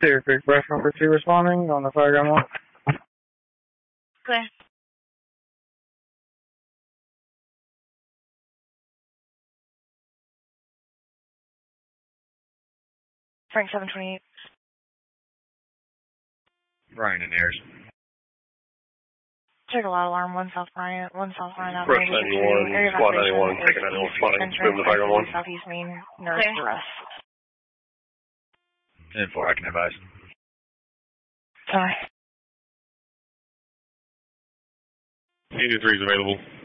Clear Creek Brush number 2 responding on the fireground wall. Clear. Frank 728. Ryan and Ayers. Check a loud alarm, 1 South Bryant, 1 South Bryant out. Brush 91, squad 91, taking 91 responding. Move the fireground 1. Southeast Main, nurse arrest. 10-4, I can advise. Sorry. 83 is available.